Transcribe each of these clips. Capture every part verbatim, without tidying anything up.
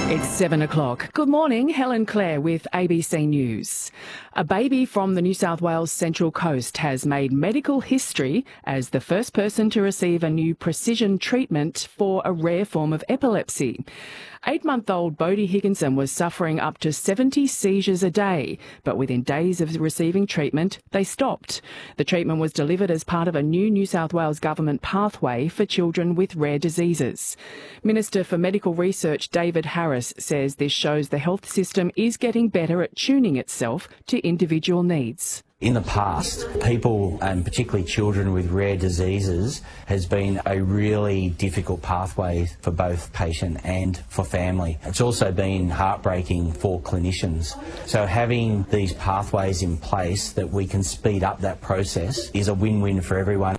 It's seven o'clock. Good morning, Helen Clare with A B C News. A baby from the New South Wales Central Coast has made medical history as the first person to receive a new precision treatment for a rare form of epilepsy. Eight-month-old Bodie Higginson was suffering up to seventy seizures a day, but within days of receiving treatment, they stopped. The treatment was delivered as part of a new New South Wales government pathway for children with rare diseases. Minister for Medical Research David Harris says this shows the health system is getting better at tuning itself to individual needs. In the past, people, and particularly children with rare diseases, has been a really difficult pathway for both patient and for family. It's also been heartbreaking for clinicians. So having these pathways in place that we can speed up that process is a win-win for everyone.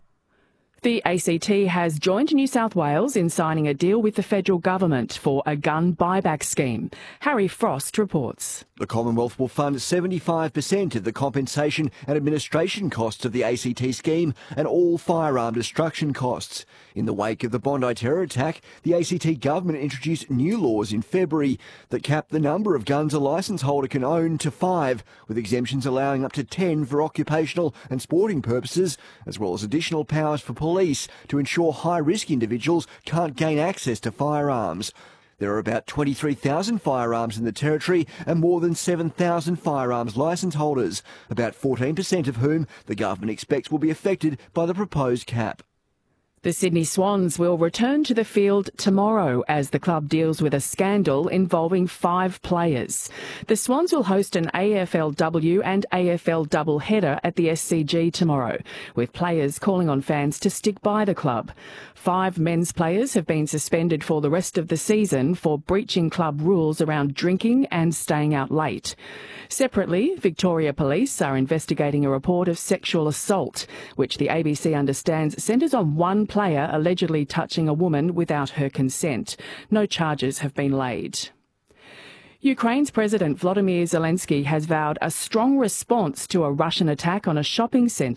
The A C T has joined New South Wales in signing a deal with the federal government for a gun buyback scheme. Harry Frost reports. The Commonwealth will fund seventy-five percent of the compensation and administration costs of the A C T scheme and all firearm destruction costs. In the wake of the Bondi terror attack, the A C T government introduced new laws in February that cap the number of guns a licence holder can own to five, with exemptions allowing up to ten for occupational and sporting purposes, as well as additional powers for police to ensure high-risk individuals can't gain access to firearms. There are about twenty-three thousand firearms in the Territory and more than seven thousand firearms licence holders, about fourteen percent of whom the government expects will be affected by the proposed cap. The Sydney Swans will return to the field tomorrow as the club deals with a scandal involving five players. The Swans will host an A F L W and A F L doubleheader at the S C G tomorrow, with players calling on fans to stick by the club. Five men's players have been suspended for the rest of the season for breaching club rules around drinking and staying out late. Separately, Victoria Police are investigating a report of sexual assault, which the A B C understands centres on one player allegedly touching a woman without her consent. No charges have been laid. Ukraine's President Volodymyr Zelensky has vowed a strong response to a Russian attack on a shopping centre